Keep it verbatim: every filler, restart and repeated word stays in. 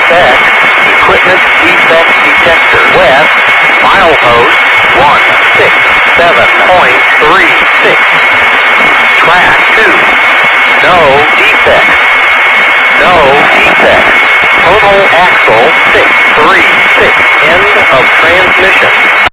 Defect, equipment defect detector. West, mile hose, one six seven point three six. Track two, no defect. No defect. Total axle six three six. End of transmission.